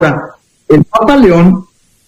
El Papa León,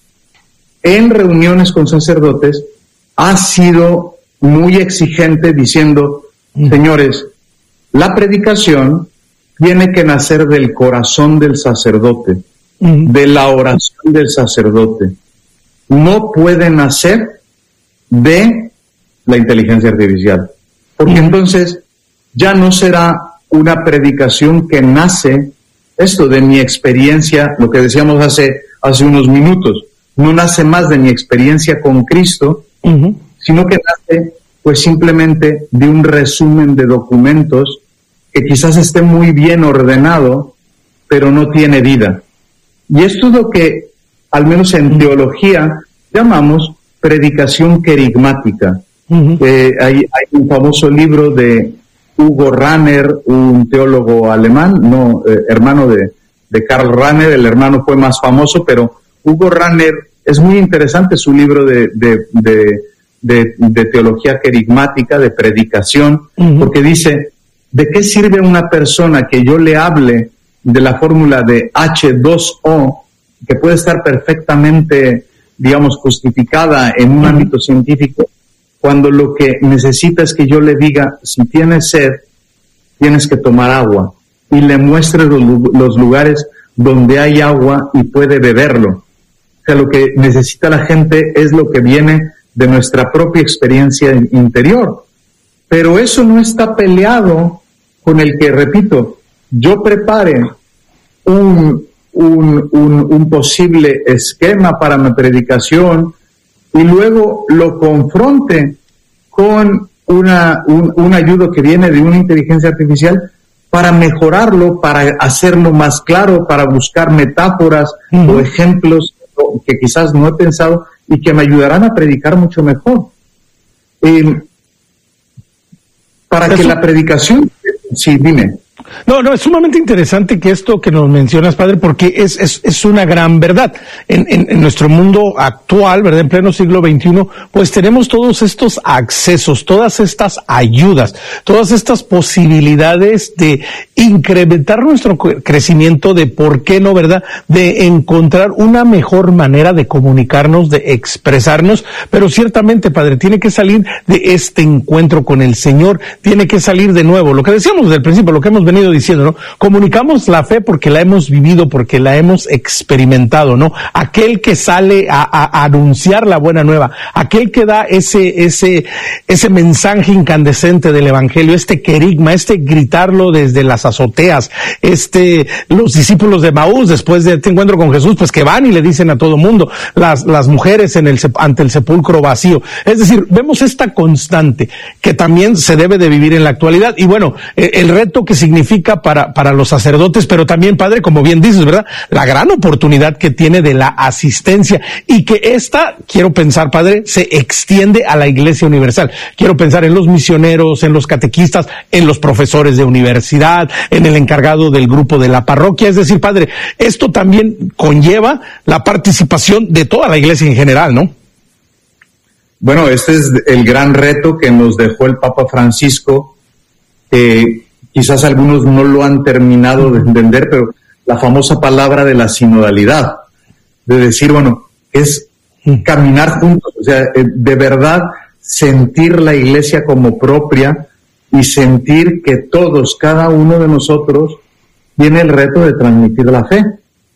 en reuniones con sacerdotes, ha sido muy exigente diciendo, señores, la predicación tiene que nacer del corazón del sacerdote, de la oración del sacerdote. No puede nacer de la inteligencia artificial, porque entonces ya no será una predicación que nace, esto de mi experiencia, lo que decíamos hace unos minutos, no nace más de mi experiencia con Cristo, sino que nace pues simplemente de un resumen de documentos que quizás esté muy bien ordenado, pero no tiene vida. Y esto es lo que, al menos en teología, llamamos predicación querigmática. Hay un famoso libro de Hugo Ranner, un teólogo alemán, hermano de Karl Rahner. El hermano fue más famoso, pero Hugo Ranner, es muy interesante su libro de teología querigmática, de predicación, porque dice, ¿de qué sirve a una persona que yo le hable de la fórmula de H2O, que puede estar perfectamente, digamos, justificada en un ámbito científico, cuando lo que necesita es que yo le diga, si tienes sed, tienes que tomar agua, y le muestre los lugares donde hay agua y puede beberlo? O sea, lo que necesita la gente es lo que viene de nuestra propia experiencia interior. Pero eso no está peleado con el que, repito, yo prepare un posible esquema para mi predicación y luego lo confronte con un ayudo que viene de una inteligencia artificial para mejorarlo, para hacerlo más claro, para buscar metáforas o ejemplos que quizás no he pensado y que me ayudarán a predicar mucho mejor. Para que la predicación... Sí, dime. No, es sumamente interesante que esto que nos mencionas, padre, porque es una gran verdad. En nuestro mundo actual, ¿verdad? En pleno siglo XXI, pues tenemos todos estos accesos, todas estas ayudas, todas estas posibilidades de incrementar nuestro crecimiento, de por qué no, ¿verdad? De encontrar una mejor manera de comunicarnos, de expresarnos, pero ciertamente, padre, tiene que salir de este encuentro con el Señor, tiene que salir de nuevo, lo que decíamos desde el principio, lo que hemos venido diciendo, ¿no? Comunicamos la fe porque la hemos vivido, porque la hemos experimentado, ¿no? Aquel que sale a anunciar la buena nueva, aquel que da ese mensaje incandescente del evangelio, este querigma, gritarlo desde las azoteas, los discípulos de Maús, después de este encuentro con Jesús, pues que van y le dicen a todo mundo, las mujeres ante el sepulcro vacío. Es decir, vemos esta constante que también se debe de vivir en la actualidad. Y bueno, el reto que significa para los sacerdotes, pero también, padre, como bien dices, ¿verdad? La gran oportunidad que tiene de la asistencia y que quiero pensar, padre, se extiende a la Iglesia Universal. Quiero pensar en los misioneros, en los catequistas, en los profesores de universidad, en el encargado del grupo de la parroquia. Es decir, padre, esto también conlleva la participación de toda la Iglesia en general, ¿no? Bueno, este es el gran reto que nos dejó el Papa Francisco, quizás algunos no lo han terminado de entender, pero la famosa palabra de la sinodalidad, de decir, bueno, es caminar juntos, o sea, de verdad sentir la Iglesia como propia y sentir que todos, cada uno de nosotros, tiene el reto de transmitir la fe.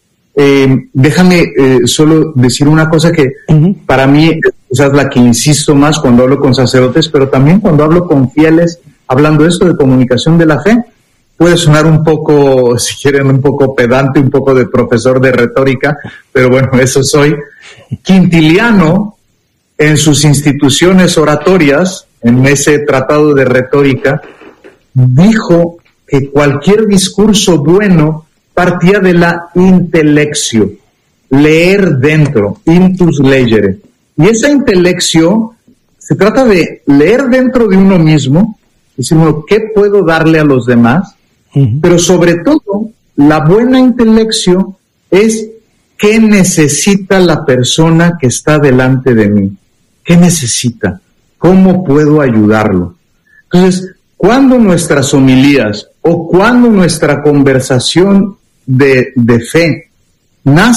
Déjame solo decir una cosa que para mí es quizás la que insisto más cuando hablo con sacerdotes, pero también cuando hablo con fieles, hablando de esto de comunicación de la fe. Puede sonar un poco, si quieren, un poco pedante, un poco de profesor de retórica, pero bueno, eso soy. Quintiliano, en sus instituciones oratorias, en ese tratado de retórica, dijo que cualquier discurso bueno partía de la intelexio, leer dentro, intus legere. Y esa intelexio se trata de leer dentro de uno mismo, decir, bueno, ¿qué puedo darle a los demás? Pero sobre todo, la buena intelexio es qué necesita la persona que está delante de mí. ¿Qué necesita? ¿Cómo puedo ayudarlo? Entonces, cuando nuestras homilías o cuando nuestra conversación de fe nace